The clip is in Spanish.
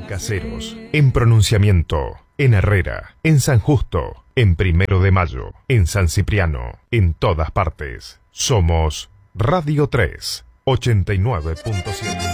Caseros, en Pronunciamiento, en Herrera, en San Justo, en 1 de Mayo, en San Cipriano, en todas partes. Somos Radio 3, 89.7.